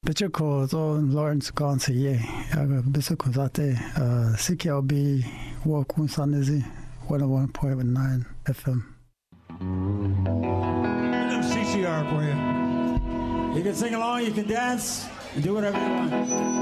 Bichiko zo Lawrence Gansi ye aga bisiko zate CKLB Wakun Sanezi 101.9 FM. CCR for you. You can sing along, you can dance, and do whatever you want.